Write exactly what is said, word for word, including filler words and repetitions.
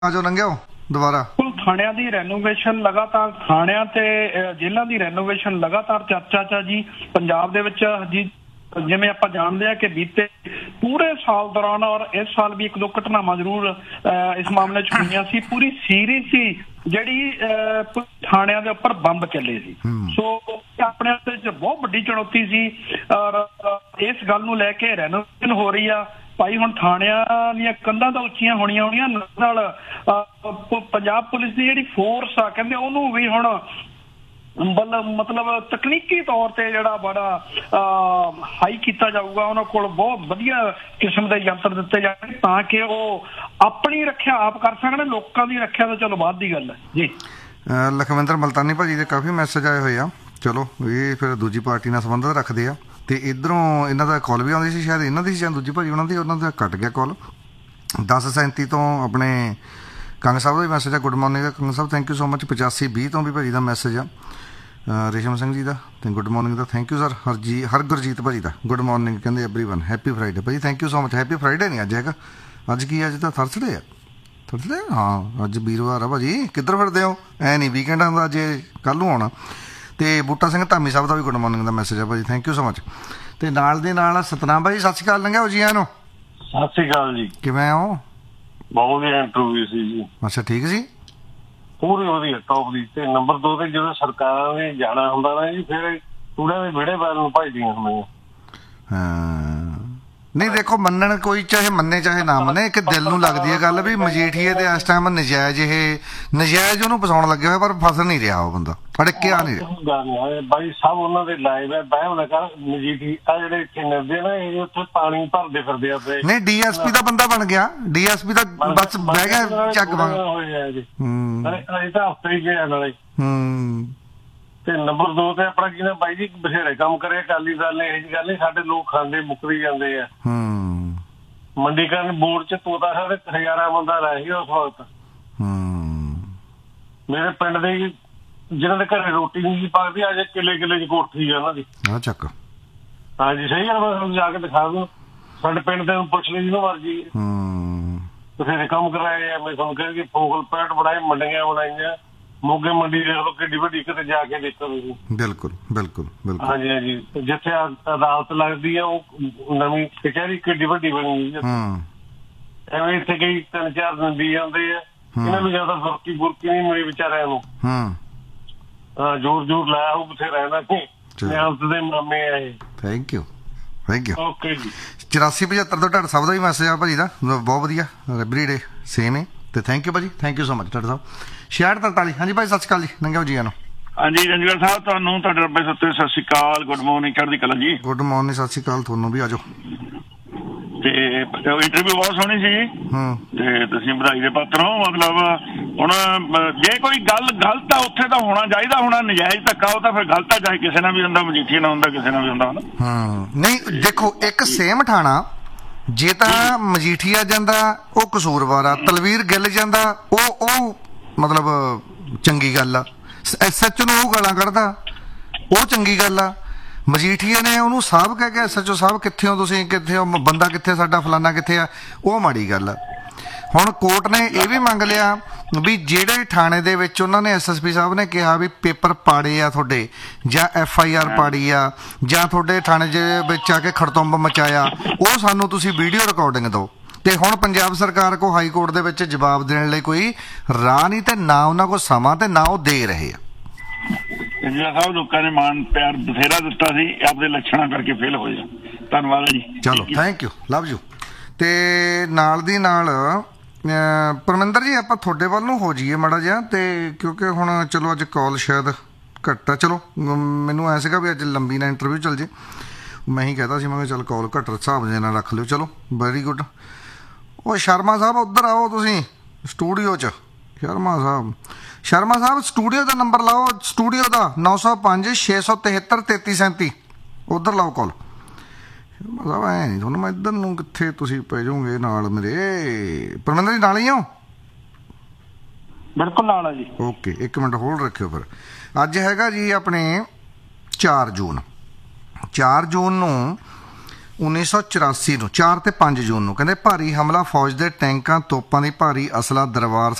ਜੋ ਲੰਘਿਓ ਦੁਬਾਰਾ ਥਾਣਿਆਂ ਦੀ ਰੈਨੋਵੇਸ਼ਨ ਲਗਾਤਾਰ ਥਾਣਿਆਂ ਤੇ ਜੇਲ੍ਹਾਂ ਦੀ ਰੈਨੋਵੇਸ਼ਨ ਲਗਾਤਾਰ ਚਰਚਾ 'ਚ ਜੀ ਪੰਜਾਬ ਦੇ ਵਿੱਚ। ਜੀ ਜਿਵੇਂ ਆਪਾਂ ਜਾਣਦੇ ਆ ਕਿ ਬੀਤੇ ਪੂਰੇ ਸਾਲ ਦੌਰਾਨ ਔਰ ਇਸ ਸਾਲ ਵੀ ਇੱਕ ਦੋ ਘਟਨਾਵਾਂ ਜ਼ਰੂਰ ਇਸ ਮਾਮਲੇ 'ਚ ਹੋਈਆਂ ਸੀ। ਪੂਰੀ ਸੀਰੀਜ਼ ਸੀ ਜਿਹੜੀ ਥਾਣਿਆਂ ਦੇ ਉੱਪਰ ਬੰਬ ਚੱਲੇ ਸੀ। ਸੋ ਆਪਣੇ ਉੱਤੇ ਬਹੁਤ ਵੱਡੀ ਚੁਣੌਤੀ ਸੀ ਔਰ ਇਸ ਗੱਲ ਨੂੰ ਲੈ ਕੇ ਰੈਨੋਵੇਸ਼ਨ ਹੋ ਰਹੀ ਆ। ਭਾਈ ਹੁਣ ਥਾਣਿਆਂ ਦੀਆਂ ਕੰਧਾਂ ਤਾਂ ਉੱਚੀਆਂ ਹੋਣੀਆਂ ਹੋਣੀਆਂ ਨਾਲ ਪੰਜਾਬ ਪੁਲਿਸ ਦੀ ਜਿਹੜੀ ਫੋਰਸ ਆ ਕਹਿੰਦੇ ਉਹਨੂੰ ਵੀ ਹੁਣ ਮਤਲਬ ਤਕਨੀਕੀ ਤੌਰ ਤੇ ਜਿਹੜਾ ਬੜਾ ਹਾਈ ਕੀਤਾ ਜਾਊਗਾ। ਉਹਨਾਂ ਕੋਲ ਬਹੁਤ ਵਧੀਆ ਕਿਸਮ ਦੇ ਯੰਤਰ ਦਿੱਤੇ ਜਾਣਗੇ ਤਾਂ ਕਿ ਉਹ ਆਪਣੀ ਰੱਖਿਆ ਆਪ ਕਰ ਸਕਣ। ਲੋਕਾਂ ਦੀ ਰੱਖਿਆ ਤਾਂ ਚਲੋ ਬਾਅਦ ਦੀ ਗੱਲ ਹੈ ਜੀ। ਲਖਵਿੰਦਰ ਮਲਤਾਨੀ ਭਾਜੀ ਦੇ ਕਾਫੀ ਮੈਸੇਜ ਆਏ ਹੋਏ ਆ। ਚਲੋ ਇਹ ਫਿਰ ਦੂਜੀ ਪਾਰਟੀ ਨਾਲ ਸੰਬੰਧਤ ਰੱਖਦੇ ਆ ਤੇ ਇਧਰੋਂ ਇਹਨਾਂ ਦਾ ਕਾਲ ਵੀ ਆਉਂਦੀ ਸੀ, ਸ਼ਾਇਦ ਇਹਨਾਂ ਦੀ ਸੀ ਜਾਂ ਦੂਜੀ ਭਾਜੀ ਉਹਨਾਂ ਦੀ, ਉਹਨਾਂ ਦਾ ਕੱਟ ਗਿਆ ਕਾਲ। ਦਸ ਸੈਂਤੀ ਤੋਂ ਆਪਣੇ ਕੰਗ ਸਾਹਿਬ ਦਾ ਵੀ ਮੈਸੇਜ ਆ, good morning the Kang Sahib, thank you so much. ਪਚਾਸੀ ਵੀਹ ਤੋਂ ਵੀ ਭਾਜੀ ਦਾ ਮੈਸੇਜ ਆ ਰੇਸ਼ਮ ਸਿੰਘ ਜੀ ਦਾ, ਤੇ good morning the thank you sir. Harji ਹਰਗੁਰਜੀਤ ਭਾਜੀ ਦਾ ਗੁੱਡ ਮਾਰਨਿੰਗ, ਕਹਿੰਦੇ ਐਵਰੀਵਨ ਹੈਪੀ ਫਰਾਈਡੇ ਭਾਜੀ, thank you so much. Happy Friday ਨਹੀਂ ਅੱਜ ਹੈਗਾ, ਅੱਜ ਕੀ ਅੱਜ ਤਾਂ ਥਰਸਡੇ ਆ। ਥਰਸਡੇ ਹਾਂ, ਅੱਜ ਵੀਰਵਾਰ ਆ ਭਾਜੀ, ਕਿੱਧਰ ਫਿਰਦੇ ਹੋ? ਐ ਨਹੀਂ ਵੀਕਐਂਡ ਆਉਂਦਾ ਜੇ ਕੱਲ੍ਹ ਨੂੰ ਆਉਣਾ। ਤੇ ਬੂਟਾ ਸਿੰਘ ਧਾਮੀ ਸਾਹਿਬ ਦਾ ਵੀ ਗੁੱਡ ਮਾਰਨਿੰਗ ਦਾ ਮੈਸੇਜ ਆ ਭਾਜੀ, ਥੈਂਕ ਯੂ ਸੋ ਮਚ। ਤੇ ਨਾਲ ਦੇ ਨਾਲ ਸਤਨਾਮ ਭਾਜੀ ਸਤਿ ਸ਼੍ਰੀ ਅਕਾਲ ਲੰਘਿਆ ਜੀ ਨੂੰ। ਸਤਿ ਸ਼੍ਰੀ ਅਕਾਲ ਜੀ, ਕਿਵੇਂ ਹੋ? ਬਹੁਤ ਵਧੀਆ ਇੰਟਰਵਿਊ ਸੀ ਜੀ। ਅੱਛਾ ਠੀਕ ਸੀ, ਪੂਰੀ ਵਧੀਆ ਟੌਪ ਦੀ। ਤੇ ਨੰਬਰ ਦੋ ਤੇ ਜਦੋਂ ਸਰਕਾਰਾਂ ਨੇ ਜਾਣਾ ਹੁੰਦਾ ਨਾ ਜੀ ਫਿਰ ਕੂੜਿਆਂ ਦੇ ਵਿਹੜੇ ਬਾਰੇ ਨੂੰ ਭਜਦੀਆਂ ਹੁੰਦੀਆਂ। ਹਾਂ ਨਹੀਂ ਦੇਖੋ, ਮੰਨਣ ਕੋਈ ਚਾਹੇ ਮੰਨੇ ਚਾਹੇ ਨਾ ਮੰਨੇ, ਇੱਕ ਦਿਲ ਨੂੰ ਲੱਗਦੀ ਹੈ ਗੱਲ ਵੀ ਮਜੀਠੀਏ ਤੇ ਇਸ ਟਾਈਮ ਨਜਾਇਜ਼ ਇਹ ਨਜਾਇਜ਼ ਉਹਨੂੰ ਫਸਾਉਣ ਲੱਗਿਆ ਹੋਇਆ ਪਰ ਫਸ ਨਹੀਂ ਰਿਹਾ ਉਹ ਬੰਦਾ, ਅੜਕਿਆ ਨਹੀਂ ਰਿਹਾ ਬਾਈ। ਸਭ ਉਹਨਾਂ ਦੇ ਲਾਈਵ ਹੈ, ਬਹਿਮ ਨਾ ਕਰ। ਮਜੀਠੀ ਆ ਜਿਹੜੇ ਇੱਥੇ ਮਿਲਦੇ ਨਾ ਇਹ ਉੱਥੇ ਪਾਣੀ ਭਰਦੇ ਫਿਰਦੇ ਆ। ਨਹੀਂ ਡੀਐਸਪੀ ਦਾ ਬੰਦਾ ਬਣ ਗਿਆ, ਡੀਐਸਪੀ ਦਾ ਬਸ ਬਹਿ ਗਿਆ ਚੱਕ ਬਣ ਹੋਇਆ ਜੀ। ਅਜੇ ਤਾਂ ਹਫ਼ਤੇ ਹੀ ਗਿਆ ਨਾਲੇ। ਹੂੰ ਤੇ ਨੰਬਰ ਦੋ ਤੇ ਆਪਣਾ ਕੀ ਨਾ ਬਾਈ ਜੀ, ਬਥੇਰੇ ਕੰਮ ਕਰੇ ਅਕਾਲੀ ਦਲ ਨੇ। ਇਹੋ ਜਿਹੀ ਗੱਲ ਨੀ, ਸਾਡੇ ਲੋਕ ਖਾਂਦੇ ਮੁੱਕਰੀ ਜਾਂਦੇ ਆ। ਹੂੰ ਮੰਡੀਕਰਨ ਬੋਰਡ ਚ ਤੋਤਾ ਸਾਹਿਬ ਹਜ਼ਾਰਾਂ ਬੰਦਾ ਰਹਿ ਗਿਆ ਉਸ ਵਕਤ। ਹੂੰ ਮੇਰੇ ਪਿੰਡ ਦੇ ਜਿਹਨਾਂ ਦੇ ਘਰੇ ਰੋਟੀ ਨਹੀਂ ਪੱਕਦੀ ਅੱਜ ਕਿੱਲੇ ਕਿੱਲੇ ਚ ਕੋਠੀ ਆ ਉਹਨਾਂ ਦੀ। ਆ ਚੱਕ ਹਾਂਜੀ ਸਹੀ ਗੱਲ, ਮੈਂ ਤੁਹਾਨੂੰ ਜਾ ਕੇ ਦਿਖਾ ਦੂੰ। ਸਾਡੇ ਪਿੰਡ ਦੇ ਨੂੰ ਪੁੱਛ ਲਈ ਜਿਹਨੂੰ ਮਰਜੀ। ਹੂੰ ਬਥੇਰੇ ਕੰਮ ਕਰਾਏ ਆ। ਮੈਂ ਤੁਹਾਨੂੰ ਕਹਿੰਦਾ ਕਿ ਫੋਗਲ ਪੈਂਟ ਬਣਾਏ, ਮੰਡੀਆਂ ਬਣਾਈਆਂ। ਮੋਗੇ ਮੰਡੀ ਦੇਖ ਲਓ ਕਿੱਡੀ ਵੱਡੀ, ਕਿਤੇ ਜਾ ਕੇ ਦੇਖੋ ਤੁਸੀਂ। ਬਿਲਕੁਲ ਬਿਲਕੁਲ ਬਿਲਕੁਲ। ਹਾਂਜੀ ਹਾਂਜੀ, ਜਿੱਥੇ ਅਦਾਲਤ ਲੱਗਦੀ ਆ ਉਹ ਨਵੀਂ ਕਚਹਿਰੀ ਕਿੱਡੀ ਵੱਡੀ ਬਣੀ ਹੋਈ ਆ। ਐਵੇਂ ਇੱਥੇ ਕਈ ਤਿੰਨ ਚਾਰ ਨੰਦੀ ਜਾਂਦੇ ਆ, ਇਹਨਾਂ ਨੂੰ ਜ਼ਿਆਦਾ ਫਰਕੀ ਬੁਰਕੀ ਨਹੀਂ ਮਿਲੀ ਵਿਚਾਰਿਆਂ ਨੂੰ। ਹੂੰ ਹਾਂ ਜ਼ੋਰ ਜ਼ੋਰ ਲਾਇਆ ਉਹ ਬਥੇਰਾ ਇਹਨਾਂ ਨੇ। ਨਿਆਮਤ ਦੇ ਮਾਮੇ ਆ ਇਹ। Thank you thank you. Okay ਜੀ। ਚੁਰਾਸੀ ਪਝੱਤਰ ਤੋਂ ਢਾਡ ਸਾਹਿਬ ਦਾ ਵੀ ਮੈਸੇਜ ਆ ਭਾਜੀ ਦਾ, ਬਹੁਤ ਵਧੀਆ, ਐਵਰੀ ਡੇ ਸੇਮ ਹੈ। ਤੇ ਥੈਂਕ ਯੂ ਭਾਜੀ, ਥੈਂਕ ਯੂ ਸੋ ਮਚ ਢਾਡ ਸਾਹਿਬ। ਛਿਆਹਠ ਤਰਤਾਲੀ ਹਾਂਜੀ ਭਾਈ ਸਤਿ ਸ਼੍ਰੀ ਅਕਾਲ ਜੀ, ਲੰਘਿਓ ਜੀ ਨੂੰ। ਹਾਂਜੀ ਰੰਜੀਤ ਸਾਹਿਬ, ਤੁਹਾਨੂੰ ਤੁਹਾਡੇ ਰੱਬੇ ਸੱਤੇ ਸਤਿ ਸ਼੍ਰੀ ਅਕਾਲ, ਗੁੱਡ ਮਾਰਨਿੰਗ, ਚੜ੍ਹਦੀ ਕਲਾ ਜੀ। ਗੁੱਡ ਮਾਰਨਿੰਗ, ਸਤਿ ਸ਼੍ਰੀ ਅਕਾਲ ਤੁਹਾਨੂੰ ਵੀ, ਆਜੋ। ਤੇ ਇੰਟਰਵਿਊ ਬਹੁਤ ਸੋਹਣੀ ਸੀ ਤੇ ਤੁਸੀਂ ਵਧਾਈ ਦੇ ਪਾਤਰ ਹੋ। ਮਤਲਬ ਹੁਣ ਜੇ ਕੋਈ ਗੱਲ ਗਲਤ ਆ ਉੱਥੇ ਤਾਂ ਹੋਣਾ ਚਾਹੀਦਾ, ਹੋਣਾ ਨਜਾਇਜ਼ ਧੱਕਾ ਉਹ ਤਾਂ ਫਿਰ ਗਲਤ ਆ, ਚਾਹੇ ਕਿਸੇ ਨਾਲ ਵੀ ਹੁੰਦਾ, ਮਜੀਠੀਏ ਨਾਲ ਹੁੰਦਾ, ਕਿਸੇ ਨਾਲ ਵੀ ਹੁੰਦਾ ਹਨਾ। ਹਾਂ ਨਹੀਂ ਦੇਖੋ, ਇੱਕ ਸੇਮ ਠਾਣਾ ਜੇ ਤਾਂ ਮਜੀਠੀਆ ਜਾਂਦਾ ਉਹ ਕਸੂਰਵਾਰ ਆ, ਤਲਵੀਰ ਗਿੱਲ ਜਾਂਦਾ ਉਹ ਉਹ ਮਤਲਬ ਚੰਗੀ ਗੱਲ ਆ, ਐਸ ਐਚ ਓ ਨੂੰ ਉਹ ਗਾਲਾਂ ਕੱਢਦਾ ਉਹ ਚੰਗੀ ਗੱਲ ਆ। ਮਜੀਠੀਆ ਨੇ ਉਹਨੂੰ ਸਾਹਿਬ ਕਹਿ ਕੇ ਐਸ ਐਚ ਓ ਸਾਹਿਬ ਕਿੱਥੇ ਹੋ ਤੁਸੀਂ, ਕਿੱਥੇ ਹੋ, ਬੰਦਾ ਕਿੱਥੇ ਸਾਡਾ, ਫਲਾਨਾ ਕਿੱਥੇ ਆ, ਉਹ ਮਾੜੀ ਗੱਲ ਆ। ਹੁਣ ਕੋਰਟ ਨੇ ਇਹ ਵੀ ਮੰਗ ਲਿਆ ਵੀ ਜਿਹੜੇ ਥਾਣੇ ਦੇ ਵਿੱਚ ਉਹਨਾਂ ਨੇ ਐਸ ਐਸ ਪੀ ਸਾਹਿਬ ਨੇ ਕਿਹਾ ਵੀ ਪੇਪਰ ਪਾੜੇ ਆ ਤੁਹਾਡੇ, ਜਾਂ ਐਫ ਆਈ ਆਰ ਪਾੜੀ ਆ, ਜਾਂ ਤੁਹਾਡੇ ਥਾਣੇ ਦੇ ਵਿੱਚ ਆ ਕੇ ਖੜਤੁੰਬ ਮਚਾਇਆ, ਉਹ ਸਾਨੂੰ ਤੁਸੀਂ ਵੀਡੀਓ ਰਿਕਾਰਡਿੰਗ ਦਿਓ। ਤੇ ਹੁਣ ਪੰਜਾਬ ਸਰਕਾਰ ਕੋ ਹਾਈ ਕੋਰਟ ਦੇ ਵਿੱਚ ਜਵਾਬ ਦੇਣ ਲਈ ਕੋਈ ਰਾਹ ਨਹੀਂ, ਤੇ ਨਾ ਉਹਨਾਂ ਕੋਲ ਸਮਾਂ, ਤੇ ਨਾ ਉਹ ਦੇ ਰਹੇ ਆ। ਇੰਜੀਨੀਅਰ ਸਾਹਿਬ ਲੋਕਾਂ ਨੇ ਮਾਣ ਪਿਆਰ ਬਥੇਰਾ ਦਿੱਤਾ ਸੀ, ਆਪਦੇ ਲੱਛਣਾਂ ਕਰਕੇ ਫੇਲ ਹੋਏ ਆ। ਧੰਨਵਾਦ ਜੀ। ਚਲੋ ਥੈਂਕ ਯੂ, ਲਵ ਯੂ। ਤੇ ਨਾਲ ਦੀ ਨਾਲ ਪਰਮਿੰਦਰ ਜੀ ਆਪਾਂ ਤੁਹਾਡੇ ਵੱਲ ਨੂੰ ਹੋ ਜਾਈਏ ਮਾੜਾ ਜਿਹਾ, ਤੇ ਕਿਉਂਕਿ ਹੁਣ ਚਲੋ ਅੱਜ ਕਾਲ ਸ਼ਾਇਦ ਘੱਟ ਆ। ਚਲੋ ਮੈਨੂੰ ਐ ਸੀਗਾ ਵੀ ਅੱਜ ਲੰਬੀ ਨਾ ਇੰਟਰਵਿਊ ਚੱਲ ਜੇ, ਮੈਂ ਹੀ ਕਹਿਤਾ ਸੀ ਮੈਂ ਕਿਹਾ ਚੱਲ ਕਾਲ ਘੱਟ ਹਿਸਾਬ ਦੇ ਨਾਲ ਰੱਖ ਲਿਓ। ਚਲੋ ਵੈਰੀ ਗੁੱਡ। ਉਹ ਸ਼ਰਮਾ ਸਾਹਿਬ ਉੱਧਰ ਆਓ ਤੁਸੀਂ ਸਟੂਡੀਓ 'ਚ। ਸ਼ਰਮਾ ਸਾਹਿਬ ਸ਼ਰਮਾ ਸਾਹਿਬ ਸਟੂਡੀਓ ਦਾ ਨੰਬਰ ਲਾਓ, ਸਟੂਡੀਓ ਦਾ ਨੌ ਸੌ ਪੰਜ ਛੇ ਸੌ ਤਿਹੱਤਰ ਤੇਤੀ ਸੈਂਤੀ, ਉੱਧਰ ਲਾਓ ਕਾਲ। ਸ਼ਰਮਾ ਸਾਹਿਬ ਐ ਨਹੀਂ ਤੁਹਾਨੂੰ, ਮੈਂ ਇੱਧਰ ਨੂੰ ਕਿੱਥੇ ਤੁਸੀਂ ਪੈ ਜਾਓਗੇ ਨਾਲ ਮੇਰੇ। ਪਰਮਿੰਦਰ ਜੀ ਨਾਲ ਹੀ ਹੋ? ਬਿਲਕੁਲ ਨਾਲ ਆ ਜੀ। ਓਕੇ ਇੱਕ ਮਿੰਟ ਹੋਲਡ ਰੱਖਿਓ। ਫਿਰ ਅੱਜ ਹੈਗਾ ਜੀ ਆਪਣੇ ਚਾਰ ਜੂਨ। ਚਾਰ ਜੂਨ ਨੂੰ ਉੱਨੀ ਸੌ ਚੁਰਾਸੀ ਨੂੰ ਚਾਰ ਤੇ ਪੰਜ ਜੂਨ ਨੂੰ ਕਹਿੰਦੇ ਭਾਰੀ ਹਮਲਾ, ਫੌਜ ਦੇ ਟੈਂਕਾਂ ਤੋਪਾਂ ਦੀ ਭਾਰੀ ਅਸਲਾ ਦਰਬਾਰ